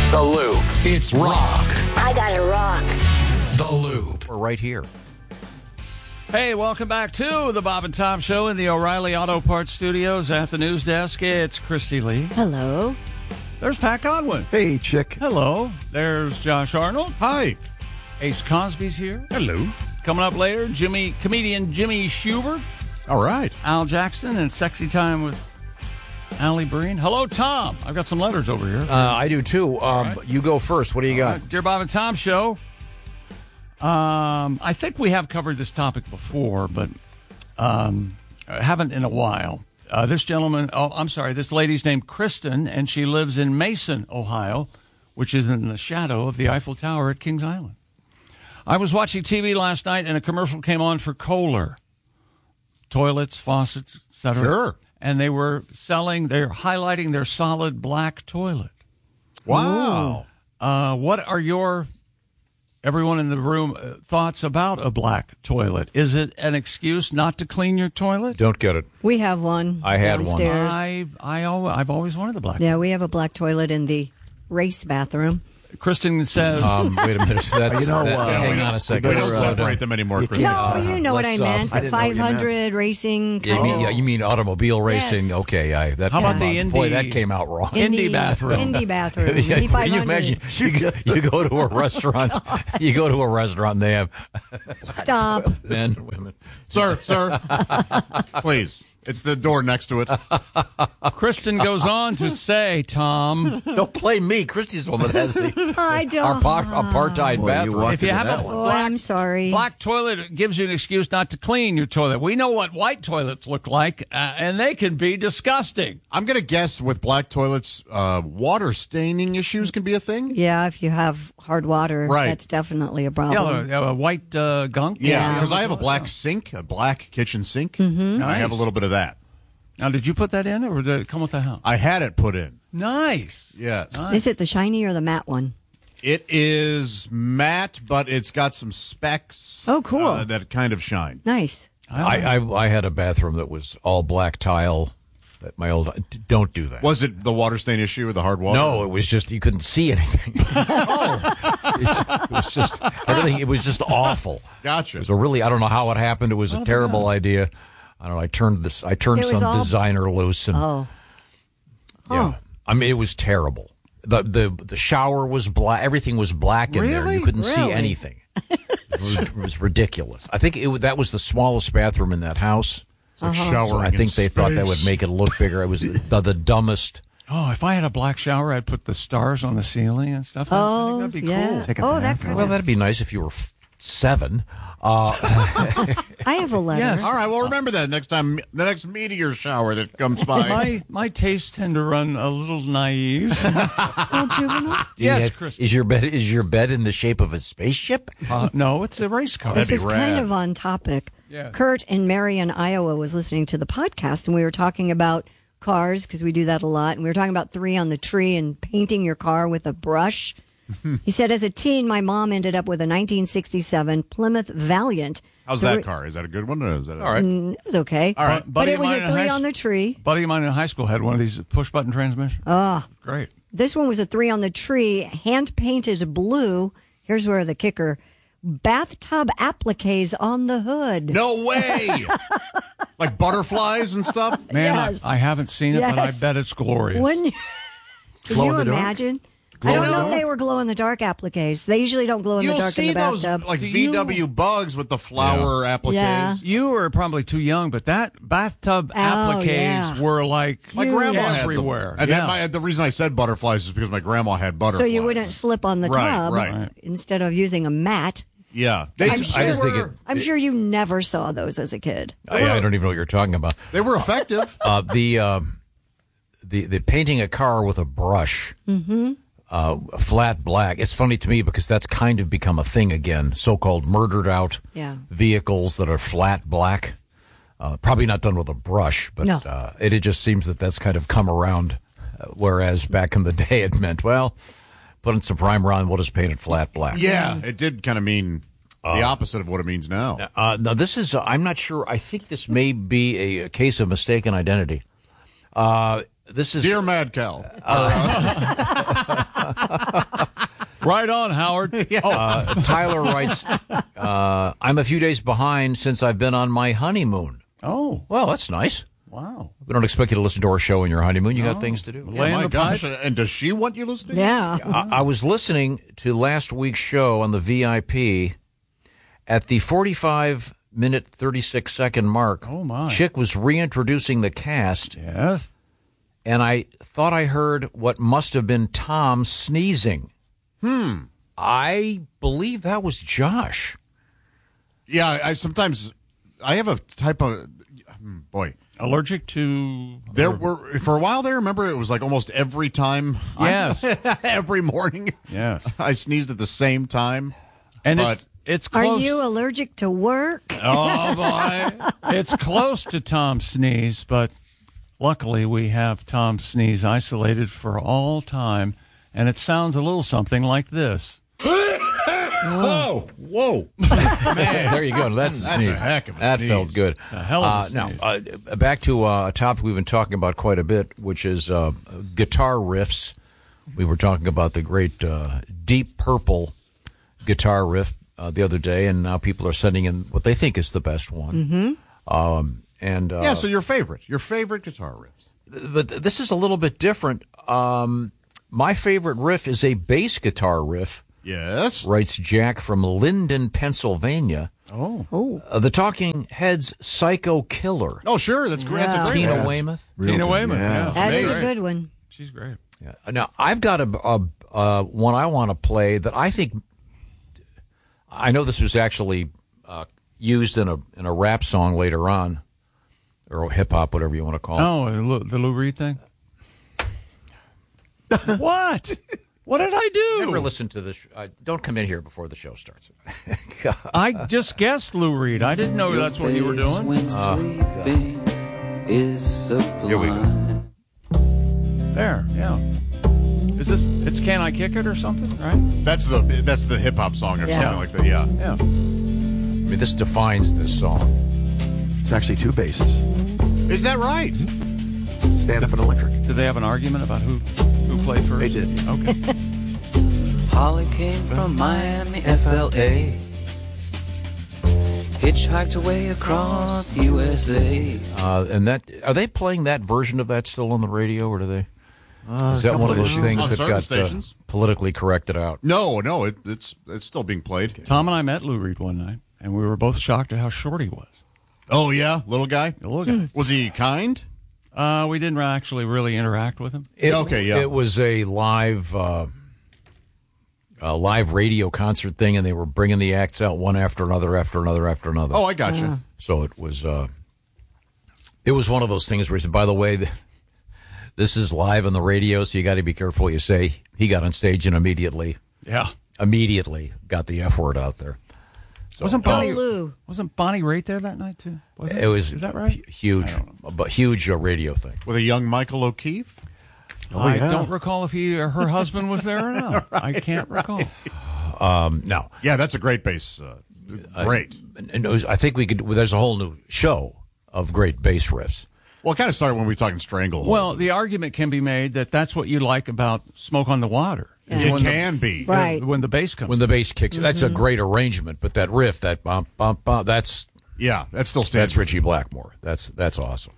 The Loop. It's rock. I gotta rock. The Loop. We're right here. Hey, welcome back to the Bob and Tom Show in the O'Reilly Auto Parts Studios at the news desk. It's Christy Lee. Hello. There's Pat Godwin. Hey, chick. Hello. There's Josh Arnold. Hi. Ace Cosby's here. Hello. Coming up later, comedian Jimmy Schubert. All right. Al Jackson and Sexy Time with Allie Breen. Hello, Tom. I've got some letters over here. I do, too. right. You go first. What do you got? Dear Bob and Tom Show. I think we have covered this topic before, but haven't in a while. This lady's named Kristen, and she lives in Mason, Ohio, which is in the shadow of the Eiffel Tower at Kings Island. I was watching TV last night, and a commercial came on for Kohler. Toilets, faucets, etc. Sure. And they're highlighting their solid black toilet. Wow. What are everyone in the room, thoughts about a black toilet? Is it an excuse not to clean your toilet? Don't get it. We have one. I had downstairs. one. I've always wanted a black. Yeah, we have a black toilet in the race bathroom. Kristen says, Wait a minute. Hang on a We second. don't separate them anymore, Chris. No, you know what I let's, meant. I The didn't know what you meant. 500 racing. You mean automobile racing? Yes. Okay. How about the Indy? Boy, that came out wrong. Indy bathroom. Indy bathroom. Yeah, Indy 500. can you imagine? You go to a restaurant. You go to a restaurant. And they have Stop. men, women. Sir, please. It's the door next to it. Kristen goes on to say, Tom, Don't play me. Christy's the one that has the I don't. apartheid bathroom. if you have a Oh, I'm sorry. black toilet, it gives you an excuse not to clean your toilet. We know what white toilets look like, and they can be disgusting. I'm going to guess with black toilets, water staining issues can be a thing. Yeah, if you have hard water, Right. that's definitely a problem. Yeah, white gunk. Yeah, because I have a black sink, a black kitchen sink. Mm-hmm. I have a little bit of that. Now, did you put that in, or did it come with the house? I had it put in. Nice. Yes. Is it the shiny or the matte one? It is matte, but it's got some specks. Oh, cool. That kind of shine. Nice. I had a bathroom that was all black tile. At my old, don't do that. Was it the water stain issue or the hard water? No, it was just you couldn't see anything. It was just everything. It was just awful. Gotcha. It was I don't know how it happened. It was a terrible idea. I don't know. I turned some designer loose and yeah. I mean, it was terrible. The shower was black. Everything was black in there. You couldn't see anything. It was ridiculous. I think that was the smallest bathroom in that house. So I think they thought that would make it look bigger. It was the dumbest. Oh, if I had a black shower, I'd put the stars on the ceiling and stuff. I think that'd be cool. That'd be nice if you were 7. I have a letter. Yes. All right, well, remember that the next meteor shower that comes by. My tastes tend to run a little naive. Oh, juvenile? Yes, Kristen. Is your bed in the shape of a spaceship? No, it's a race car. This That'd is be kind rad. of on topic. Yeah. Kurt in Marion, Iowa was listening to the podcast, and we were talking about cars because we do that a lot. And we were talking about 3 on the tree and painting your car with a brush. He said, as a teen, my mom ended up with a 1967 Plymouth Valiant. How's that car? Is that a good one? Or is that All right. It was okay. All right. But it was a 3 on the tree. Buddy of mine in high school had one of these push-button transmissions. Great. This one was a 3 on the tree, hand painted blue. Here's where the kicker. Bathtub appliques on the hood. No way! Like butterflies and stuff? Man, Yes. I haven't seen it, but I Yes. bet it's glorious. Can you imagine? I don't know if they were glow in the dark appliques. They usually don't glow in the You'll dark in see the those bathtub. like VW bugs with the flower appliques. Yeah. You were probably too young, but that bathtub appliques yeah. were like My grandma had them. everywhere. And Yeah. the reason I said butterflies is because my grandma had So butterflies. you wouldn't slip on the Right, tub right. instead of using a mat. Yeah. I'm sure you never saw those as a kid. I don't even know what you're talking about. They were effective. The painting a car with a brush, flat black. It's funny to me because that's kind of become a thing again. So-called murdered out vehicles that are flat black. Probably not done with a brush, but No. it just seems that that's kind of come around. Whereas back in the day, it meant, well, putting some primer on, we'll just paint it flat black. Yeah, it did kind of mean the opposite of what it means now. Now, this is, I'm not sure, I think this may be a case of mistaken identity. This is Dear Mad Cow. Right on, Howard. Tyler writes, I'm a few days behind since I've been on my honeymoon. Oh, Well, that's nice. wow. We don't expect you to listen to our show on your honeymoon. You got things to do. Lay in My the gosh. pipe. And does she want you listening? Yeah. I was listening to last week's show on the VIP. At the 45-minute, 36-second mark, Oh, my. Chick was reintroducing the cast, Yes. and I thought I heard what must have been Tom sneezing. I believe that was Josh. Yeah, I sometimes I have a type of boy. Allergic to. There were for a while there. Remember, it was like almost every time. Yes. Every morning. Yes. I sneezed at the same time. And But- it's Are close. you allergic to work? Oh boy! It's close to Tom Sneeze, but luckily we have Tom Sneeze isolated for all time, and it sounds a little something like this. Whoa. Man, there you go. That's That's sneeze. a heck of a That sneeze. felt good. a hell of a Now, sneeze. back to a topic we've been talking about quite a bit, which is guitar riffs. We were talking about the great Deep Purple guitar riff the other day, and now people are sending in what they think is the best one. And Yeah, so your favorite guitar riffs. but this is a little bit different. My favorite riff is a bass guitar riff, Yes. writes Jack from Linden, Pennsylvania. Oh. The Talking Heads' Psycho Killer. Oh, sure. That's great. That's a great Tina one. Weymouth. Tina Weymouth. Yeah. That is a Amazing. good one. She's great. Yeah. Now, I've got a one I want to play that I think, I know this was actually used in a rap song later on, or hip hop, whatever you want to call it. Oh, the Lou Reed thing? What? What did I do? Never listen to this. Don't come in here before the show starts. I just guessed Lou Reed. I didn't know that's what you were doing. When sleeping is sublime. Here we go. There, yeah. Is this? It's Can I Kick It or something, right? That's the hip hop song or Yeah. something like that. Yeah. Yeah. I mean, this defines this song. It's actually two basses, Is that right? stand up and electric. Did they have an argument about who played first? They did. Okay. Holly came from Miami, FLA. Hitchhiked away across USA. And that, are they playing that version of that still on the radio, or do they? Is that one of those things On that certain got stations. politically corrected out? No, it's still being played. Tom and I met Lou Reed one night, and we were both shocked at how short he was. Oh yeah, little guy. The little guy. Was he kind? We didn't actually really interact with him. Okay, yeah. It was a live radio concert thing, and they were bringing the acts out one after another, after another, after another. Oh, I got you. So it was one of those things where he said, by the way, this is live on the radio, so you got to be careful what you say. He got on stage and immediately got the F word out there. So, Wasn't Bonnie Lou. Wasn't Bonnie Raitt there that night too? Wasn't it was Is that right? huge, but huge radio thing. With a young Michael O'Keefe. I don't recall if he or her husband was there or not. I can't recall. No, Yeah, that's a great bass. Great. and it was, I think we could. There's a whole new show of great bass riffs. Well, it kind of started when we were talking Stranglehold. Well, the argument can be made that that's what you like about Smoke on the Water. it When the- can be. Right. When the bass comes. When the bass kicks, that's a great arrangement. But that riff, that bump, bump, bump, that's Yeah, that still stands. Richie Blackmore. That's awesome.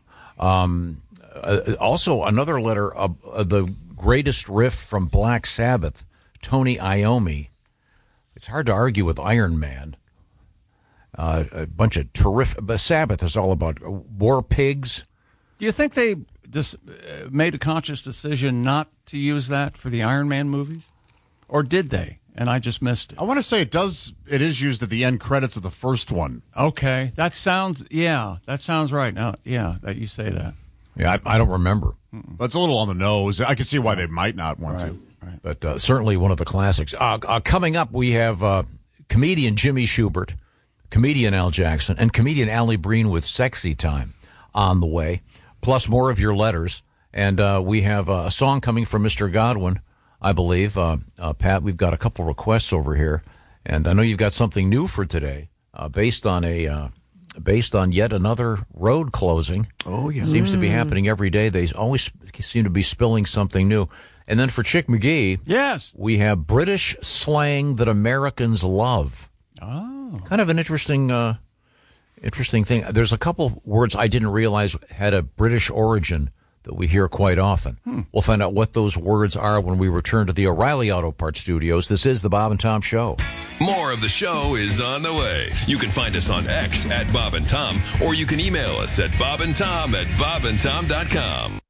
Also, another letter of the greatest riff from Black Sabbath, Tony Iommi. It's hard to argue with Iron Man. A bunch of terrific. But Sabbath is all about war pigs. Do you think they just made a conscious decision not to use that for the Iron Man movies? Or did they? And I just missed it. I want to say it is used at the end credits of the first one. Okay. That sounds right. Now, that you say that. Yeah, I don't remember. But it's a little on the nose. I can see why they might not want to. Right. But certainly one of the classics. Coming up, we have comedian Jimmy Schubert, comedian Al Jackson, and comedian Allie Breen with Sexy Time on the way, plus more of your letters. And we have a song coming from Mr. Godwin, I believe. Pat, we've got a couple requests over here, and I know you've got something new for today, based on yet another road closing. Oh, yeah. Seems to be happening every day. They always seem to be spilling something new. And then for Chick McGee, yes, we have British slang that Americans love. Oh. Kind of an interesting thing. There's a couple words I didn't realize had a British origin that we hear quite often. We'll find out what those words are when we return to the O'Reilly Auto Parts Studios. This is the Bob and Tom Show. More of the show is on the way. You can find us on X at Bob and Tom, or you can email us at bobandtom@bobandtom.com.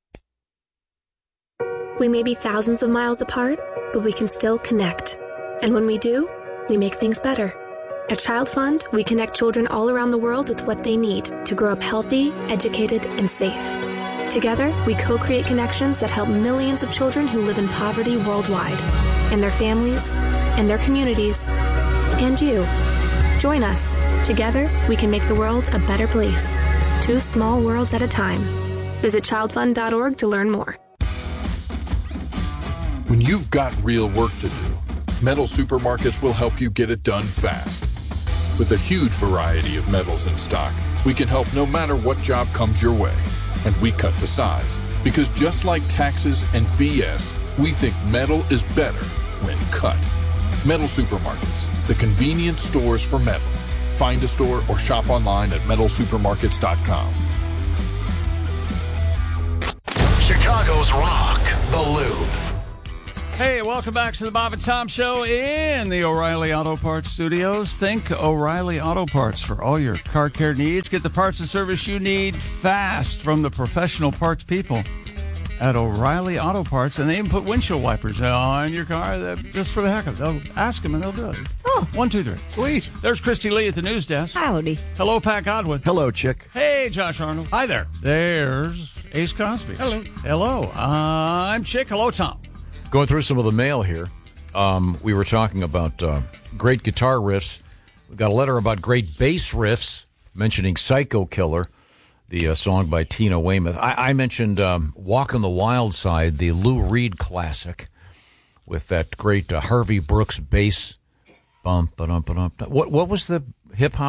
We may be thousands of miles apart, but we can still connect. And when we do, we make things better. At Child Fund, we connect children all around the world with what they need to grow up healthy, educated, and safe. Together, we co-create connections that help millions of children who live in poverty worldwide, and their families, and their communities, and you. Join us. Together, we can make the world a better place. 2 small worlds at a time. Visit childfund.org to learn more. When you've got real work to do, Metal Supermarkets will help you get it done fast. With a huge variety of metals in stock, we can help no matter what job comes your way. And we cut to size. Because just like taxes and BS, we think metal is better when cut. Metal Supermarkets, the convenient stores for metal. Find a store or shop online at metalsupermarkets.com. Chicago's Rock, The Loop. Hey, welcome back to the Bob and Tom Show in the O'Reilly Auto Parts Studios. Think O'Reilly Auto Parts for all your car care needs. Get the parts and service you need fast from the professional parts people at O'Reilly Auto Parts. And they even put windshield wipers on your car just for the heck of it. They'll ask them and they'll do it. Oh. 1, 2, 3. Sweet. There's Christy Lee at the news desk. Howdy. Hello, Pat Godwin. Hello, Chick. Hey, Josh Arnold. Hi there. There's Ace Cosby. Hello. Hello. I'm Chick. Hello, Tom. Going through some of the mail here, we were talking about great guitar riffs. We got a letter about great bass riffs, mentioning Psycho Killer, the song by Tina Weymouth. I mentioned Walk on the Wild Side, the Lou Reed classic, with that great Harvey Brooks bass. What was the hip-hop